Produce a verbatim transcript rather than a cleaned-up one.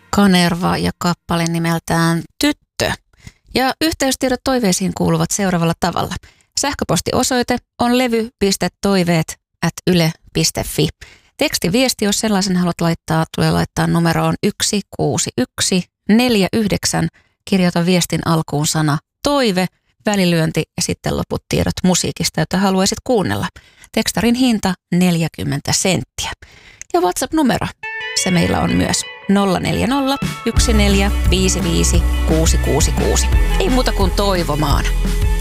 Kanerva ja kappale nimeltään Tyttö. Ja yhteystiedot toiveisiin kuuluvat seuraavalla tavalla. Sähköpostiosoite on levy piste toiveet ät yle piste fi. Tekstiviesti, jos sellaisen haluat laittaa, tulee laittaa numeroon yksi kuusi yksi neljä yhdeksän. Kirjoita viestin alkuun sana toive, välilyönti ja sitten loput tiedot musiikista, jota haluaisit kuunnella. Tekstarin hinta neljäkymmentä senttiä. Ja WhatsApp-numero, se meillä on myös nolla neljä nolla yksi neljä viisi viisi kuusi kuusi kuusi. Ei muuta kuin toivomaan.